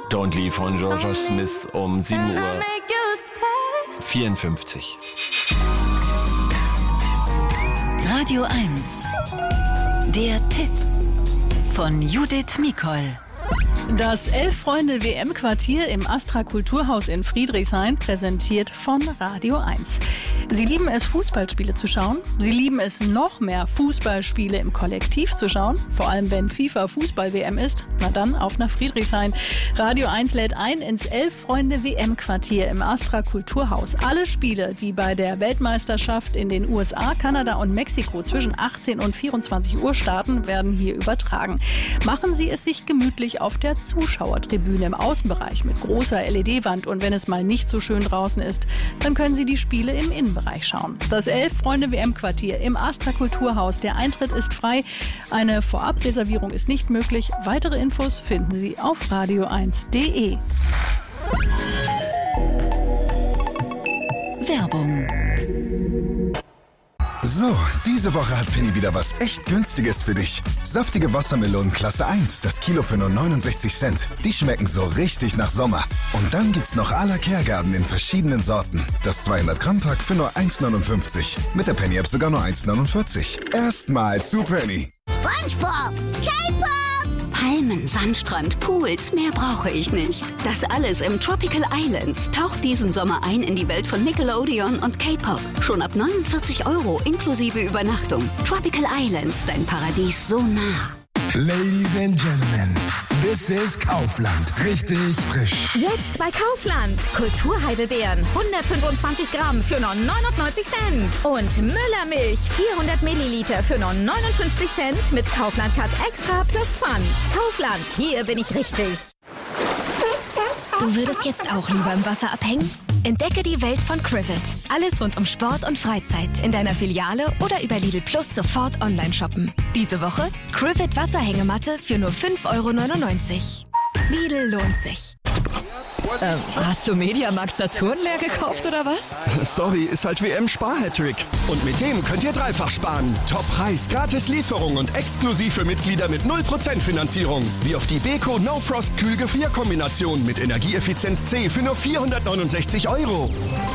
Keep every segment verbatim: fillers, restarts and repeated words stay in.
Don't Leave von Georgia Smith um sieben Uhr vierundfünfzig. Radio eins. Der Tipp von Judith Mikol. Das Elf-Freunde-W M-Quartier im Astra Kulturhaus in Friedrichshain präsentiert von Radio eins. Sie lieben es, Fußballspiele zu schauen. Sie lieben es noch mehr, Fußballspiele im Kollektiv zu schauen. Vor allem, wenn FIFA-Fußball-W M ist. Na dann, auf nach Friedrichshain. Radio eins lädt ein ins Elf-Freunde-W M-Quartier im Astra Kulturhaus. Alle Spiele, die bei der Weltmeisterschaft in den U S A, Kanada und Mexiko zwischen achtzehn und vierundzwanzig Uhr starten, werden hier übertragen. Machen Sie es sich gemütlich auf der Zuschauertribüne im Außenbereich mit großer L E D-Wand, und wenn es mal nicht so schön draußen ist, dann können Sie die Spiele im Innenbereich schauen. Das Elf-Freunde-W M-Quartier im Astra Kulturhaus. Der Eintritt ist frei. Eine Vorabreservierung ist nicht möglich. Weitere Infos finden Sie auf radio eins punkt de. Werbung. So, diese Woche hat Penny wieder was echt Günstiges für dich. Saftige Wassermelonen Klasse eins, das Kilo für nur neunundsechzig Cent. Die schmecken so richtig nach Sommer. Und dann gibt's noch à la Kehrgarten in verschiedenen Sorten. Das zweihundert Gramm Pack für nur eins neunundfünfzig. Mit der Penny-App sogar nur eins neunundvierzig. Erstmal zu Penny. SpongeBob, K-Pop! Palmen, Sandstrand, Pools, mehr brauche ich nicht. Das alles im Tropical Islands. Taucht diesen Sommer ein in die Welt von Nickelodeon und K-Pop. Schon ab neunundvierzig Euro inklusive Übernachtung. Tropical Islands, dein Paradies so nah. Ladies and Gentlemen, this is Kaufland. Richtig frisch. Jetzt bei Kaufland. Kulturheidelbeeren, hundertfünfundzwanzig Gramm für nur neunundneunzig Cent. Und Müllermilch, vierhundert Milliliter für nur neunundfünfzig Cent mit Kaufland Cut Extra plus Pfand. Kaufland, hier bin ich richtig. Du würdest jetzt auch lieber im Wasser abhängen? Entdecke die Welt von Crivet. Alles rund um Sport und Freizeit in deiner Filiale oder über Lidl Plus sofort online shoppen. Diese Woche Crivet Wasserhängematte für nur fünf Euro neunundneunzig. Lidl lohnt sich. Ähm, hast du Mediamarkt Saturn leer gekauft oder was? Sorry, ist halt W M-Spar-Hattrick. Und mit dem könnt ihr dreifach sparen. Top-Preis, gratis Lieferung und exklusiv für Mitglieder mit null Prozent Finanzierung. Wie auf die Beko No-Frost Kühl-Gefrier-Kombination mit Energieeffizienz C für nur vierhundertneunundsechzig Euro.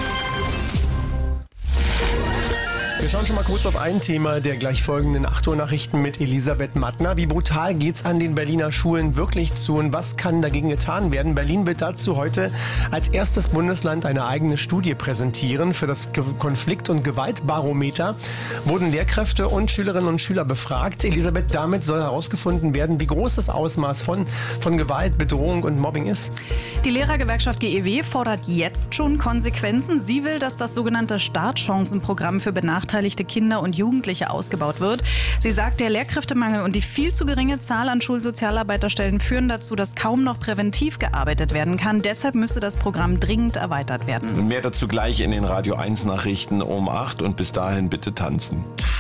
Wir schauen schon mal kurz auf ein Thema der gleich folgenden acht Uhr Nachrichten mit Elisabeth Mattner. Wie brutal geht's an den Berliner Schulen wirklich zu und was kann dagegen getan werden? Berlin wird dazu heute als erstes Bundesland eine eigene Studie präsentieren. Für das Konflikt- und Gewaltbarometer wurden Lehrkräfte und Schülerinnen und Schüler befragt. Elisabeth, damit soll herausgefunden werden, wie groß das Ausmaß von, von Gewalt, Bedrohung und Mobbing ist. Die Lehrergewerkschaft G E W fordert jetzt schon Konsequenzen. Sie will, dass das sogenannte Startchancenprogramm für benachteiligte Kinder und Jugendliche ausgebaut wird. Sie sagt, der Lehrkräftemangel und die viel zu geringe Zahl an Schulsozialarbeiterstellen führen dazu, dass kaum noch präventiv gearbeitet werden kann. Deshalb müsse das Programm dringend erweitert werden. Mehr dazu gleich in den Radio eins Nachrichten um acht und bis dahin bitte tanzen.